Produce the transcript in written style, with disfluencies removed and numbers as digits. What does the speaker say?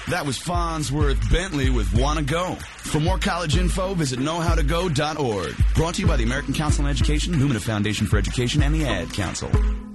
That was Farnsworth Bentley with Wanna Go. For more college info, visit knowhowtogo.org. Brought to you by the American Council on Education, Lumina Foundation for Education, and the Ad Council.